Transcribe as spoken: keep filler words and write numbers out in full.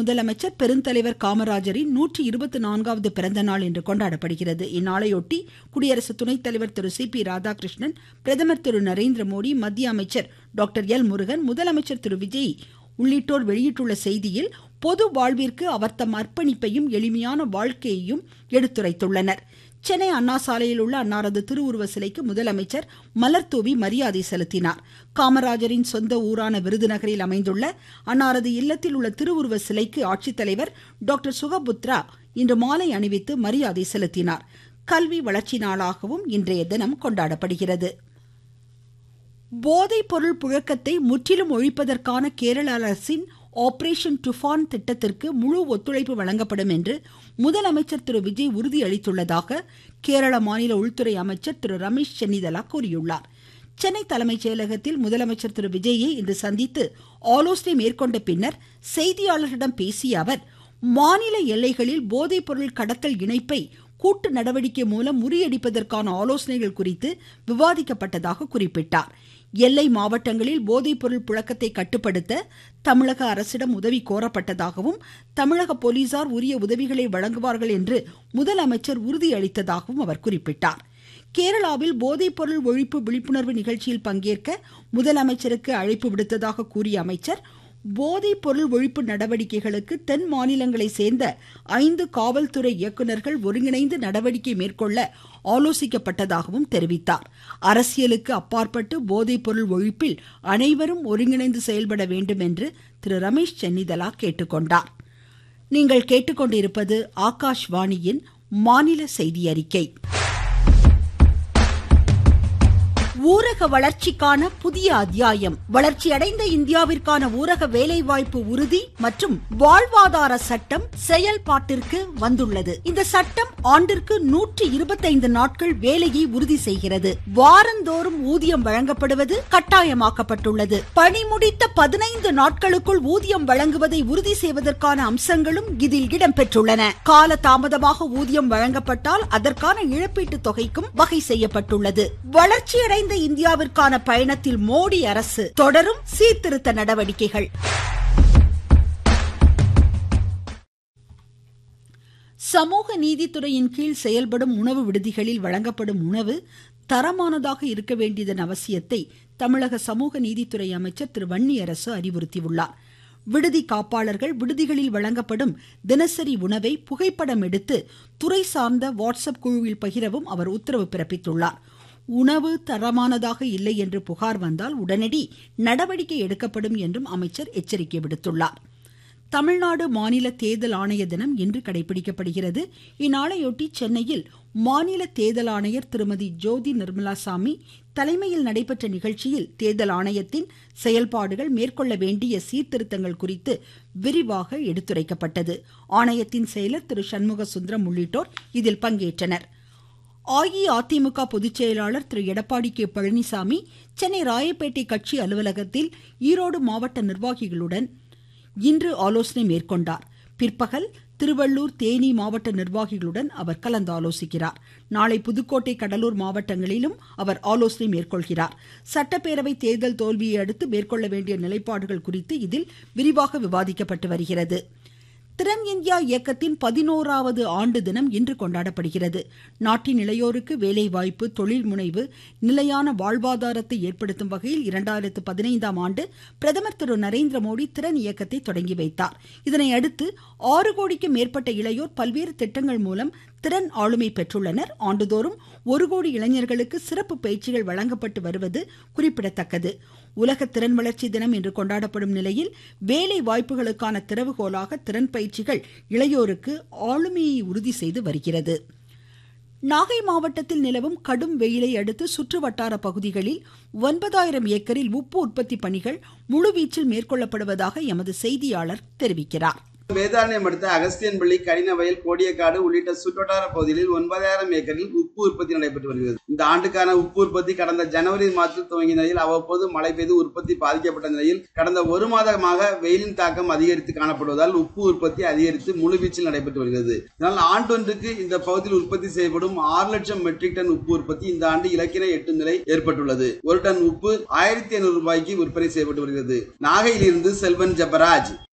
முதலமைச்சர் பெருந்தலைவர் காமராஜரின் நூற்றி இருபத்தி நான்காவது பிறந்த நாள் இன்று கொண்டாடப்படுகிறது. இந்நாளையொட்டி குடியரசு துணைத் தலைவர் திரு சி பி ராதாகிருஷ்ணன், பிரதமர் திரு நரேந்திர மோடி, மத்திய அமைச்சர் டாக்டர் எல் முருகன், முதலமைச்சர் திரு விஜய் உள்ளிட்டோர் வெளியிட்டுள்ள செய்தியில் பொது வாழ்விற்கு அவர் தம் அர்ப்பணிப்பையும் எளிமையான வாழ்க்கையையும் எடுத்துரைத்துள்ளனர். சென்னை அண்ணா சாலையில் உள்ள அன்னாரது திருவுருவ சிலைக்கு முதலமைச்சர் மலர்தூவி மரியாதை செலுத்தினார். காமராஜரின் சொந்த ஊரான விருதுநகரில் அமைந்துள்ள அன்னாரது இல்லத்தில் உள்ள திருவுருவ சிலைக்கு ஆட்சித்தலைவர் டாக்டர் சுகபுத்ரா இன்று மாலை அணிவித்து மரியாதை செலுத்தினார். கல்வி வளர்ச்சி நாளாகவும் இன்றைய தினம் கொண்டாடப்படுகிறது. போதைப் பொருள் புழக்கத்தை முற்றிலும் ஒழிப்பதற்கான கேரள அரசின் ஆபரேஷன் டுஃபான் திட்டத்திற்கு முழு ஒத்துழைப்பு வழங்கப்படும் என்று முதலமைச்சர் திரு விஜய் உறுதியளித்துள்ளதாக கேரள மாநில உள்துறை அமைச்சர் திரு ரமேஷ் சென்னிதலா கூறியுள்ளார். சென்னை தலைமைச் செயலகத்தில் முதலமைச்சர் திரு விஜயை இன்று சந்தித்து ஆலோசனை மேற்கொண்ட பின்னர் செய்தியாளர்களிடம் பேசிய அவர், மாநில எல்லைகளில் போதைப் பொருள் கடத்தல் இணைப்பை கூட்டு நடவடிக்கை மூலம் முறியடிப்பதற்கான ஆலோசனைகள் குறித்து விவாதிக்கப்பட்டதாக குறிப்பிட்டார். எல்லை மாவட்டங்களில் போதைப் பொருள் புழக்கத்தை கட்டுப்படுத்த தமிழக அரசிடம் உதவி கோரப்பட்டதாகவும் தமிழக போலீசார் உரிய உதவிகளை வழங்குவார்கள் என்று முதலமைச்சர் உறுதியளித்ததாகவும் அவர் குறிப்பிட்டார். கேரளாவில் போதைப் பொருள் ஒழிப்பு விழிப்புணர்வு நிகழ்ச்சியில் பங்கேற்க முதலமைச்சருக்கு அழைப்பு விடுத்ததாக கூறிய அமைச்சர், போதைப் பொருள் ஒழிப்பு நடவடிக்கைகளுக்கு தென் மாநிலங்களை சேர்ந்த ஐந்து காவல்துறை இயக்குநர்கள் ஒருங்கிணைந்து நடவடிக்கை மேற்கொள்ள ஆலோசிக்கப்பட்டதாகவும் தெரிவித்தார். அரசியலுக்கு அப்பாற்பட்டு போதைப் பொருள் ஒழிப்பில் அனைவரும் ஒருங்கிணைந்து செயல்பட வேண்டும் என்று திரு ரமேஷ் சென்னிதலா கேட்டுக்கொண்டார். நீங்கள் கேட்டுக்கொண்டிருப்பது ஆகாஷ்வாணியின் மாநில செய்தி அறிக்கை. ஊரக வளர்ச்சிக்கான புதிய அத்தியாயம். வளர்ச்சியடைந்த இந்தியாவிற்கான ஊரக வேலைவாய்ப்பு உறுதி மற்றும் வாழ்வாதார சட்டம் செயல்பாட்டிற்கு வந்துள்ளது. இந்த சட்டம் ஆண்டிற்கு நூற்றி இருபத்தைந்து நாட்கள் வேலையை உறுதி செய்கிறது. வாரந்தோறும் ஊதியம் வழங்கப்படுவது கட்டாயமாக்கப்பட்டுள்ளது. பணி முடித்த பதினைந்து நாட்களுக்குள் ஊதியம் வழங்குவதை உறுதி செய்வதற்கான அம்சங்களும் இதில் இடம்பெற்றுள்ளன. கால தாமதமாக ஊதியம் வழங்கப்பட்டால் அதற்கான இழப்பீட்டு தொகைக்கும் வகை செய்யப்பட்டுள்ளது. வளர்ச்சியடைந்த இந்தியாவிற்கான பயணத்தில் மோடி அரசு தொடரும் சீர்திருத்த நடவடிக்கைகள். சமூக நீதித்துறையின் கீழ் செயல்படும் உணவு விடுதிகளில் வழங்கப்படும் உணவு தரமானதாக இருக்க வேண்டியதன் அவசியத்தை தமிழக சமூக நீதித்துறை அமைச்சர் திரு வன்னியரசு அறிவுறுத்தியுள்ளார். விடுதி காப்பாளர்கள் விடுதிகளில் வழங்கப்படும் தினசரி உணவை புகைப்படம் எடுத்து துறை சார்ந்த வாட்ஸ்அப் குழுவில் பகிரவும் அவர் உத்தரவு பிறப்பித்துள்ளார். உணவு தரமானதாக இல்லை என்று புகார் வந்தால் உடனடி நடவடிக்கை எடுக்கப்படும் என்றும் அமைச்சர் எச்சரிக்கை விடுத்துள்ளார். தமிழ்நாடு மாநில தேர்தல் ஆணைய தினம் இன்று கடைபிடிக்கப்படுகிறது. இந்நாளையொட்டி சென்னையில் மாநில தேர்தல் ஆணையர் திருமதி ஜோதி நிர்மலா சாமி தலைமையில் நடைபெற்ற நிகழ்ச்சியில் தேர்தல் ஆணையத்தின் செயல்பாடுகள், மேற்கொள்ள வேண்டிய சீர்திருத்தங்கள் குறித்து விரிவாக எடுத்துரைக்கப்பட்டது. ஆணையத்தின் செயலர் திரு சண்முக சுந்தரம் உள்ளிட்டோர் இதில் பங்கேற்றனர். அஇஅதிமுக பொதுச் செயலாளர் திரு எடப்பாடி கே பழனிசாமி சென்னை ராயப்பேட்டை கட்சி அலுவலகத்தில் ஈரோடு மாவட்ட நிர்வாகிகளுடன் இன்று ஆலோசனை மேற்கொண்டார். பிற்பகல் திருவள்ளூர், தேனி மாவட்ட நிர்வாகிகளுடன் அவர் கலந்து ஆலோசிக்கிறார். நாளை புதுக்கோட்டை, கடலூர் மாவட்டங்களிலும் அவர் ஆலோசனை மேற்கொள்கிறார். சட்டப்பேரவை தேர்தல் தோல்வியை அடுத்து மேற்கொள்ள வேண்டிய நிலைப்பாடுகள் குறித்து இதில் விரிவாக விவாதிக்கப்பட்டு வருகிறது. திறன் இந்தியா இயக்கத்தின் பதினோராவது ஆண்டு தினம் இன்று கொண்டாடப்படுகிறது. நாட்டின் இளையோருக்கு வேலைவாய்ப்பு, தொழில் முனைவு, நிலையான வாழ்வாதாரத்தை ஏற்படுத்தும் வகையில் இரண்டாயிரத்து பதினைந்தாம் ஆண்டு பிரதமர் திரு நரேந்திர மோடி திறன் இயக்கத்தை தொடங்கி வைத்தார். இதனையடுத்து ஆறு கோடிக்கும் மேற்பட்ட இளையோர் பல்வேறு திட்டங்கள் மூலம் திறன் ஆளுமை பெற்றுள்ளனர். ஆண்டுதோறும் ஒரு கோடி இளைஞர்களுக்கு சிறப்பு பயிற்சிகள் வழங்கப்பட்டு வருவது குறிப்பிடத்தக்கது. உலக திறன் வளர்ச்சி தினம் இன்று கொண்டாடப்படும் நிலையில் வேலை வாய்ப்புகளுக்கான திறவுகோலாக திறன் பயிற்சிகள் இளையோருக்கு ஆளுமையை உறுதி செய்து வருகிறது. நாகை மாவட்டத்தில் நிலவும் கடும் வெயிலை அடுத்து சுற்றுவட்டார பகுதிகளில் ஒன்பதாயிரம் ஏக்கரில் உப்பு உற்பத்தி பணிகள் முழுவீச்சில் மேற்கொள்ளப்படுவதாக எமது செய்தியாளர் தெரிவிக்கிறார். வேதாரண்யம் அடுத்த அகஸ்தியன்பள்ளி, கடினவயல், கோடியக்காடு உள்ளிட்ட சுற்றுவட்டார பகுதிகளில் ஒன்பதாயிரம் ஏக்கரில் உப்பு உற்பத்தி நடைபெற்று வருகிறது. இந்த ஆண்டுக்கான உப்பு உற்பத்தி கடந்த ஜனவரி மாதத்தில் துவங்கிய நிலையில் அவ்வப்போது மழை பெய்து உற்பத்தி பாதிக்கப்பட்ட நிலையில் கடந்த ஒரு மாதமாக வெயிலின் தாக்கம் அதிகரித்து காணப்படுவதால் உப்பு உற்பத்தி அதிகரித்து முழுவீச்சில் நடைபெற்று வருகிறது. இதனால் ஆண்டொன்றுக்கு இந்த பகுதியில் உற்பத்தி செய்யப்படும் ஆறு லட்சம் மெட்ரிக் டன் உப்பு உற்பத்தி இந்த ஆண்டு இலக்கினை எட்டும் நிலை ஏற்பட்டுள்ளது. ஒரு டன் உப்பு ஆயிரத்தி ஐநூறு ரூபாய்க்கு விற்பனை செய்யப்பட்டு வருகிறது. நாகையிலிருந்து செல்வன் ஜெபராஜ்.